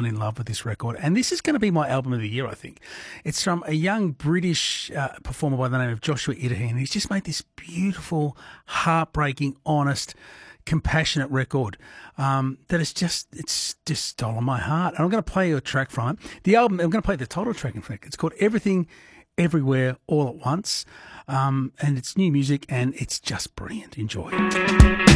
fallen in love with this record. And this is going to be my album of the year, I think. It's from a young British performer by the name of Joshua Idahy. He's just made this beautiful, heartbreaking, honest, compassionate record that is it's just stolen my heart. And I'm going to play you a track from it. The album, I'm going to play the title track, in fact. It's called Everything, Everywhere, All at Once. And it's new music, and it's just brilliant. Enjoy.